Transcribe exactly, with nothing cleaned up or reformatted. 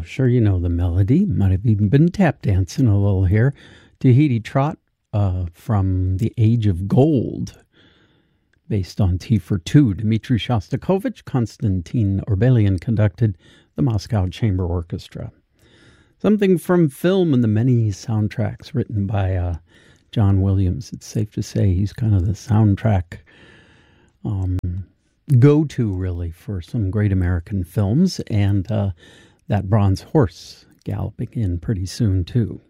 sure you know the melody. Might have even been tap dancing a little here. Tahiti Trot uh, from The Age of Gold, based on T for Two. Dmitri Shostakovich, Konstantin Orbelian conducted the Moscow Chamber Orchestra. Something from film and the many soundtracks written by uh, John Williams. It's safe to say he's kind of the soundtrack um, go-to, really, for some great American films. And uh, that bronze horse galloping in pretty soon, too.